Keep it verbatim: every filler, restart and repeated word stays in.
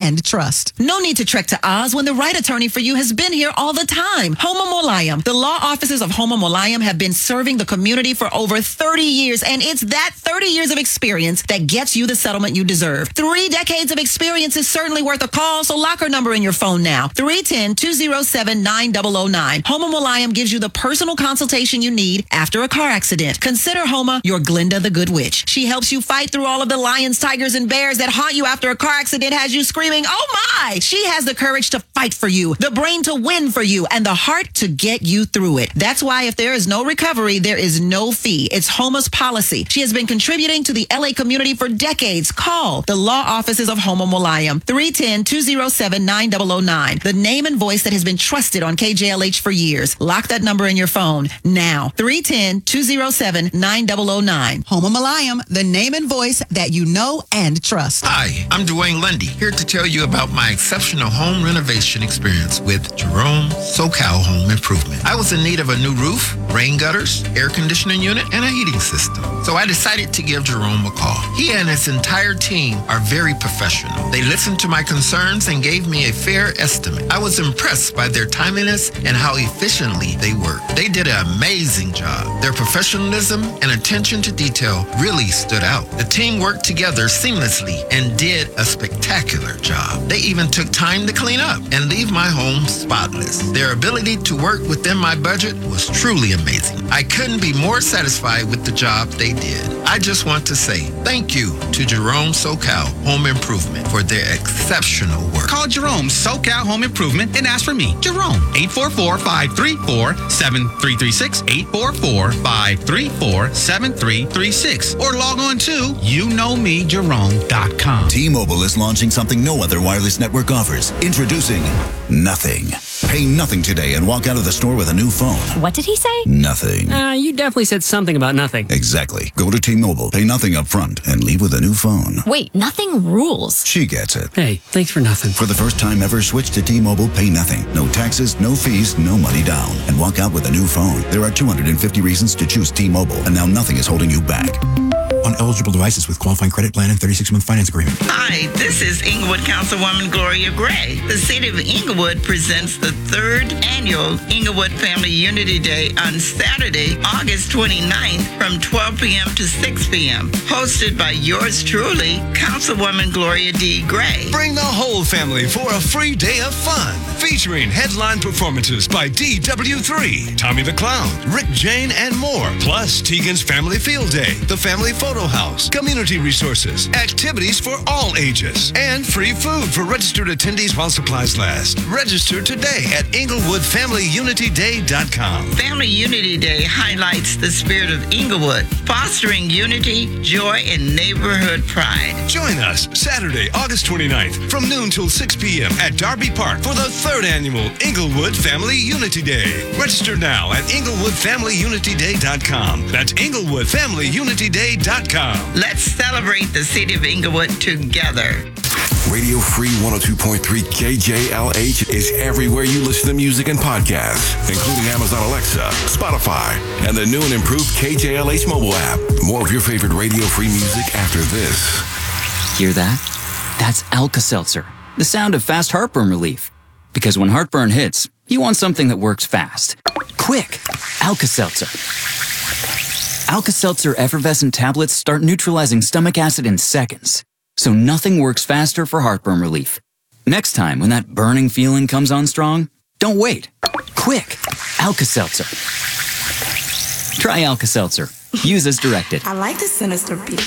and trust. No need to trek to Oz when the right attorney for you has been here all the time. Homa Molayam. The law offices of Homa Molayam have been serving the community for over thirty years, and it's that thirty years of experience that gets you the settlement you deserve. Three decades of experience is certainly worth a call, so lock her number in your phone now. three one zero, two zero seven, nine zero zero nine. Homa Molayam gives you the personal consultation you need after a car accident. Consider Homa your Glinda the Good Witch. She helps you fight through all of the lions, tigers, and bears that haunt you after a car accident has you screaming, oh my! She has the courage to fight for you, the brain to win for you, and the heart to get you through it. That's why if there is no recovery, there is no fee. It's Homa's policy. She has been contributing to the L A community for decades. Call the law offices of Homa Molayam. three one zero, two zero seven, nine zero zero nine. The name and voice that has been trusted on K J L H for years. Lock that number in your phone now. three one zero, two zero seven, nine zero zero nine. Homa Molayam, the name and voice that you know and trust. Hi, I'm Dwayne Lundy, here to tell you about my exceptional home renovation experience with Jerome SoCal Home Improvement. I was in need of a new roof, rain gutters, air conditioning unit, and a heating system. So I decided to give Jerome a call. He and his entire team are very professional. They listened to my concerns and gave me a fair estimate. I was impressed by their timeliness and how efficiently they work. They did an amazing job. Their professionalism and attention to detail really stood out. The team worked together seamlessly and did a spectacular job. They even took time to clean up and leave my home spotless. Their ability to work within my budget was truly amazing. I couldn't be more satisfied with the job they did. I just want to say thank you to Jerome SoCal Home Improvement for their exceptional work. Call Jerome SoCal Home Improvement and ask for me, Jerome. eight four four, five three four, seven three three six, eight four four, five three four, seven three three six, or log on to you know me jerome dot com. T-Mobile is launching something no other wireless network offers. Introducing Nothing. Pay nothing today and walk out of the store with a new phone. What did he say? Nothing. Uh, you definitely said something about nothing. Exactly. Go to T-Mobile, pay nothing up front, and leave with a new phone. Wait, nothing rules. She gets it. Hey, thanks for nothing. For the first time ever, switch to T-Mobile, pay nothing. No taxes, no fees, no money down. And walk out with a new phone. There are two hundred fifty reasons to choose T-Mobile, and now nothing is holding you back. On eligible devices with qualifying credit plan and thirty-six month finance agreement. Hi, this is Inglewood Councilwoman Gloria Gray. The City of Inglewood presents the third annual Inglewood Family Unity Day on Saturday, August twenty-ninth from twelve p.m. to six p.m. Hosted by yours truly, Councilwoman Gloria D. Gray. Bring the whole family for a free day of fun, featuring headline performances by D W three, Tommy the Clown, Rick Jane, and more. Plus, Tegan's Family Field Day, the Family Photo House, community resources, activities for all ages, and free food for registered attendees while supplies last. Register today at inglewood family unity day dot com. Family Unity Day highlights the spirit of Inglewood, fostering unity, joy, and neighborhood pride. Join us Saturday, August twenty-ninth from noon till six p.m. at Darby Park for the third annual Inglewood Family Unity Day. Register now at inglewood family unity day dot com. That's inglewood family unity day dot com. Let's celebrate the City of Inglewood together. Radio Free one oh two point three K J L H is everywhere you listen to music and podcasts, including Amazon Alexa, Spotify, and the new and improved K J L H mobile app. More of your favorite Radio Free music after this. Hear that? That's Alka-Seltzer, the sound of fast heartburn relief. Because when heartburn hits, you want something that works fast. Quick! Alka-Seltzer. Alka-Seltzer effervescent tablets start neutralizing stomach acid in seconds. So nothing works faster for heartburn relief. Next time when that burning feeling comes on strong, don't wait. Quick! Alka-Seltzer. Try Alka-Seltzer. Use as directed. I like the sinister beat.